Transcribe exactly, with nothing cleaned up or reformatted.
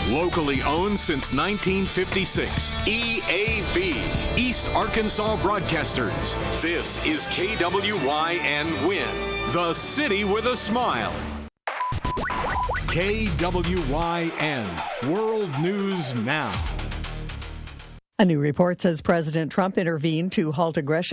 Locally owned since nineteen fifty-six. E A B, East Arkansas Broadcasters. This is K W Y N Win, the city with a smile. K W Y N, World News Now. A new report says President Trump intervened to halt aggression